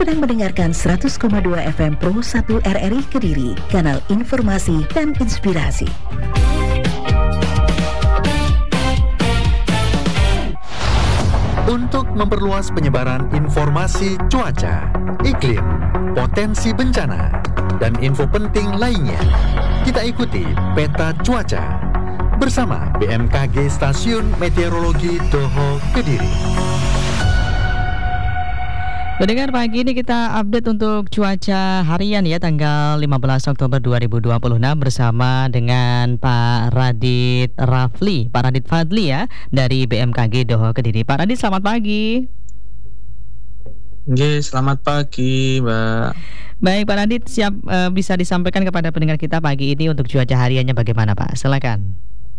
sedang mendengarkan 100,2 FM Pro 1 RRI Kediri, kanal informasi dan inspirasi. Untuk memperluas penyebaran informasi cuaca, iklim, potensi bencana, dan info penting lainnya, kita ikuti Peta Cuaca bersama BMKG Stasiun Meteorologi Doho Kediri. Pendengar, pagi ini kita update untuk cuaca harian ya, tanggal 15 Oktober 2026 bersama dengan Pak Radit Fadli ya, dari BMKG Doho Kediri. Pak Radit, selamat pagi. Oke, selamat pagi, Mbak. Baik, Pak Radit, siap bisa disampaikan kepada pendengar kita pagi ini untuk cuaca hariannya bagaimana, Pak? Silakan.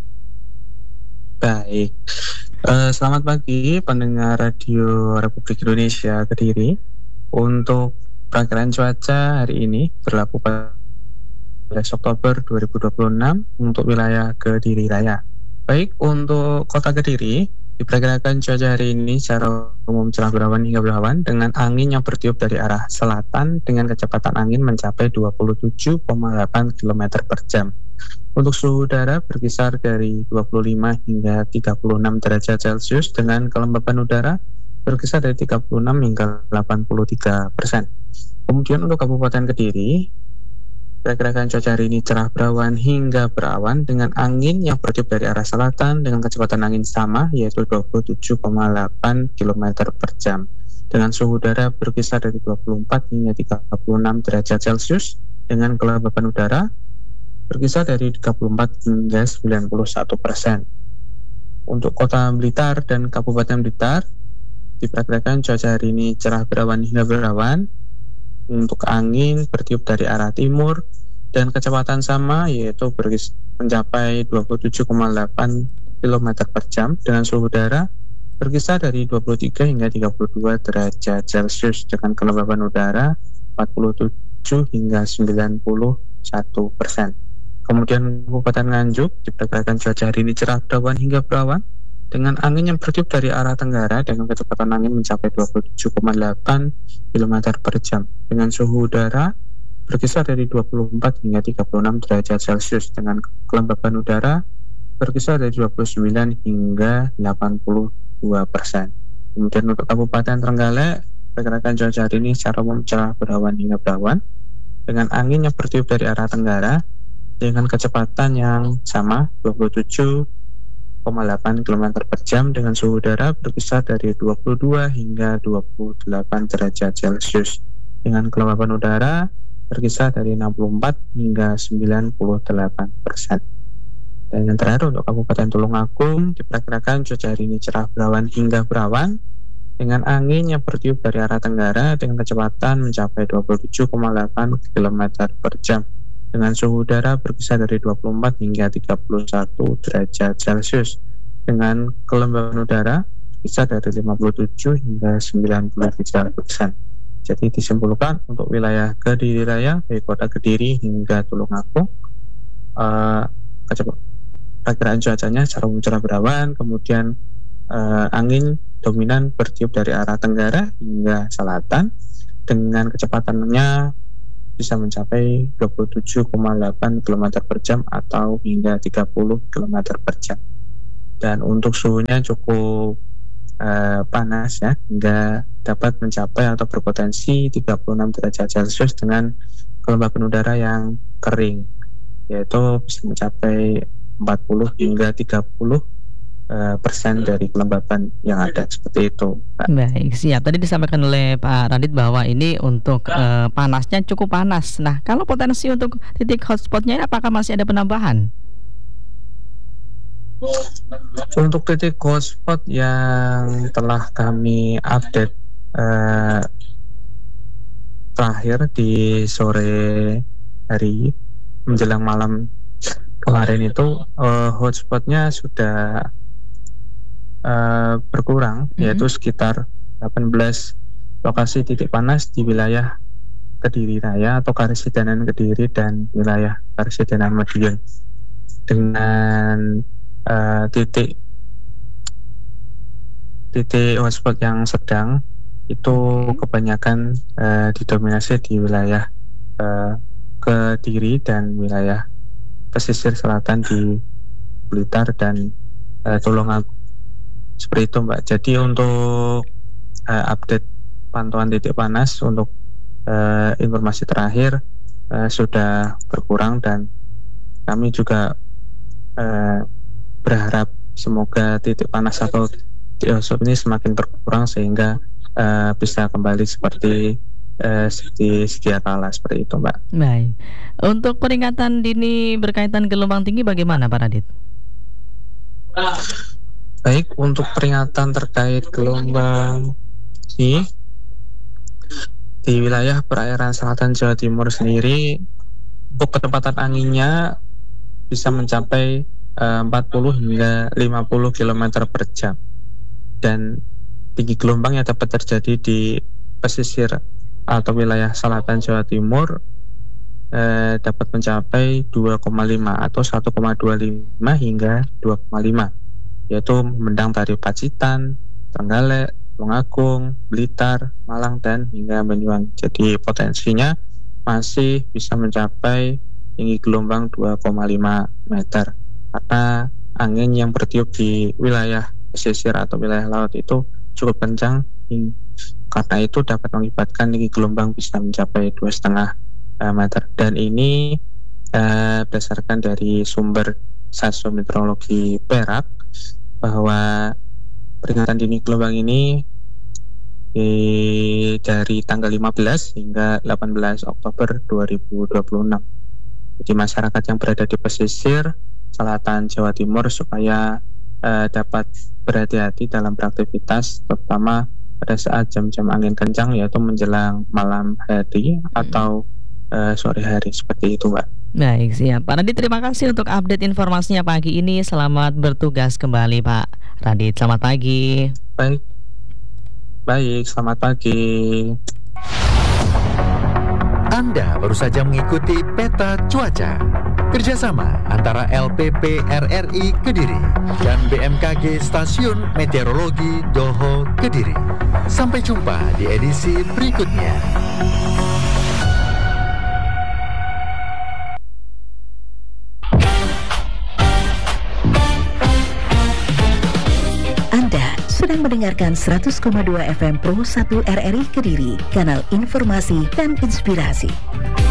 Baik, selamat pagi pendengar Radio Republik Indonesia Kediri. Untuk perakiraan cuaca hari ini berlaku pada 11 Oktober 2026 untuk wilayah Kediri Raya. Baik, untuk kota Kediri diperkirakan cuaca hari ini secara umum cerah berawan hingga berawan dengan angin yang bertiup dari arah selatan dengan kecepatan angin mencapai 27,8 km per jam. Untuk suhu udara berkisar dari 25 hingga 36 derajat Celcius dengan kelembapan udara berkisar dari 36 hingga 83%. Kemudian untuk Kabupaten Kediri, perkirakan cuaca hari ini cerah berawan hingga berawan dengan angin yang bertiup dari arah selatan dengan kecepatan angin sama yaitu 27,8 km per jam. Dengan suhu udara berkisar dari 24 hingga 36 derajat Celcius dengan kelembapan udara berkisar dari 34 hingga 91%. Untuk Kota Blitar dan Kabupaten Blitar diperkirakan cuaca hari ini cerah berawan hingga berawan. Untuk angin bertiup dari arah timur dan kecepatan sama yaitu mencapai 27,8 km per jam dengan suhu udara berkisar dari 23 hingga 32 derajat Celcius dengan kelembapan udara 47 hingga 91%. Kemudian Kabupaten Nganjuk diperkirakan cuaca hari ini cerah berawan hingga berawan dengan angin yang bertiup dari arah tenggara dengan kecepatan angin mencapai 27,8 km per jam dengan suhu udara berkisar dari 24 hingga 36 derajat Celcius dengan kelembapan udara berkisar dari 29 hingga 82%. Kemudian untuk Kabupaten Trenggalek diperkirakan cuaca hari ini secara umum cerah berawan hingga berawan dengan angin yang bertiup dari arah tenggara dengan kecepatan yang sama 27,8 km per jam dengan suhu udara berkisar dari 22 hingga 28 derajat Celcius dengan kelembapan udara berkisar dari 64 hingga 98%. Dan yang terakhir untuk Kabupaten Tulungagung diperkirakan cuaca hari ini cerah berawan hingga berawan dengan angin yang bertiup dari arah tenggara dengan kecepatan mencapai 27,8 km per jam dengan suhu udara berkisar dari 24 hingga 31 derajat Celcius dengan kelembapan udara bisa dari 57 hingga 93%. Jadi disimpulkan untuk wilayah Kediri Raya, baik kota Kediri hingga Tulungagung, perkiraan cuacanya secara umum cerah berawan, kemudian angin dominan bertiup dari arah tenggara hingga selatan dengan kecepatannya bisa mencapai 27,8 km per jam atau hingga 30 km per jam. Dan untuk suhunya cukup panas ya, hingga dapat mencapai atau berpotensi 36 derajat Celcius dengan kelembapan udara yang kering, yaitu bisa mencapai 40 hingga 30% dari kelembapan yang ada, seperti itu, Pak. Baik, siap. Tadi disampaikan oleh Pak Radit bahwa ini untuk panasnya cukup panas. Nah, kalau potensi untuk titik hotspotnya ini apakah masih ada penambahan? Untuk titik hotspot yang telah kami update terakhir di sore hari menjelang malam kemarin itu hotspotnya sudah berkurang, yaitu sekitar 18 lokasi titik panas di wilayah Kediri Raya atau Karesidenan Kediri dan wilayah Karesidenan Madiun dengan titik hotspot yang sedang itu kebanyakan didominasi di wilayah Kediri dan wilayah pesisir selatan di Blitar dan Tulungagung. Seperti itu Mbak. Jadi untuk update pantauan titik panas untuk informasi terakhir sudah berkurang, dan kami juga berharap semoga titik panas atau ini semakin berkurang sehingga bisa kembali seperti sedia kala, seperti itu Mbak. Baik. Untuk peringatan dini berkaitan gelombang tinggi bagaimana Pak Radit? Baik, untuk peringatan terkait gelombang tinggi di wilayah perairan selatan Jawa Timur sendiri, untuk kecepatan anginnya bisa mencapai 40 hingga 50 km per jam, dan tinggi gelombang yang dapat terjadi di pesisir atau wilayah selatan Jawa Timur dapat mencapai 2,5 atau 1,25 hingga 2,5, yaitu membentang dari Pacitan, Trenggalek, Tulungagung, Blitar, Malang, dan hingga Banyuwangi. Jadi potensinya masih bisa mencapai tinggi gelombang 2,5 meter, karena angin yang bertiup di wilayah pesisir atau wilayah laut itu cukup kencang, karena itu dapat mengakibatkan tinggi gelombang bisa mencapai 2,5 meter. Dan ini berdasarkan dari sumber Stasiun Meteorologi Perak, bahwa peringatan dini gelombang ini dari tanggal 15 hingga 18 Oktober 2026. Jadi masyarakat yang berada di pesisir selatan Jawa Timur supaya dapat berhati-hati dalam beraktivitas, terutama pada saat jam-jam angin kencang, yaitu menjelang malam hari atau sore hari, seperti itu Mbak. Baik, siap Pak Radit, terima kasih untuk update informasinya pagi ini. Selamat bertugas kembali Pak Radit, selamat pagi. Baik, selamat pagi. Anda baru saja mengikuti Peta Cuaca, kerjasama antara LPP RRI Kediri dan BMKG Stasiun Meteorologi Doho Kediri. Sampai jumpa di edisi berikutnya. Anda sedang mendengarkan 100,2 FM Pro 1 RRI Kediri, kanal informasi dan inspirasi.